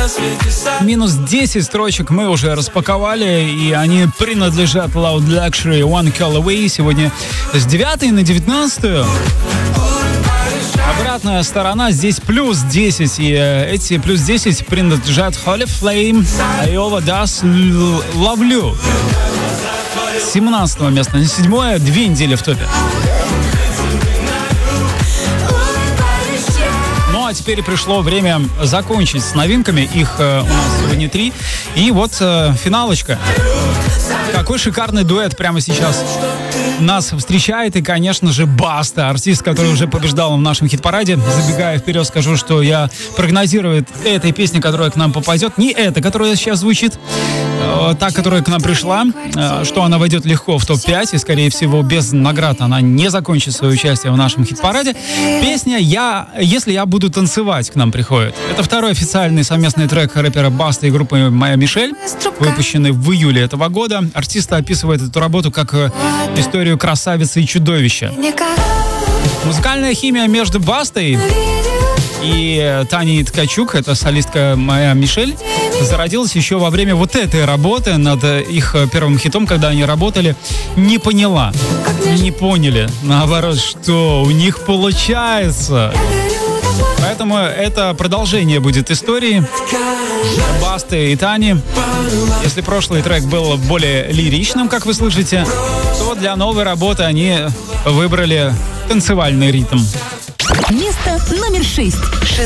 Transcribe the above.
Минус 10 строчек мы уже распаковали, и они принадлежат Loud Luxury One Call Away. Сегодня с 9 на 19. Обратная сторона, здесь плюс 10, и эти плюс 10 принадлежат Holy Flame, Iowa Das Love You. С 17 места на 7, 2 недели в топе. Ну а теперь пришло время закончить с новинками, их у нас сегодня 3. И вот финалочка. Какой шикарный дуэт прямо сейчас нас встречает. И, конечно же, Баста, артист, который уже побеждал в нашем хит-параде. Забегая вперед, скажу, что я прогнозирую этой песни, которая к нам попадет. Не эта, которая сейчас звучит, та, которая к нам пришла, что она войдет легко в топ-5. И, скорее всего, без наград она не закончит свое участие в нашем хит-параде. Песня «Если я буду танцевать» к нам приходит. Это второй официальный совместный трек рэпера Баста и группы Моя Мишель, выпущенный в июле этого года. Артист описывает эту работу как историю красавицы и чудовища. Музыкальная химия между Бастой и Таней Ткачук, это солистка Моя Мишель, зародилась еще во время вот этой работы над их первым хитом, когда они работали. Не поняли, наоборот, что у них получается. Поэтому это продолжение будет истории Басты и Тани. Если прошлый трек был более лиричным, как вы слышите, то для новой работы они выбрали танцевальный ритм. Место номер 6.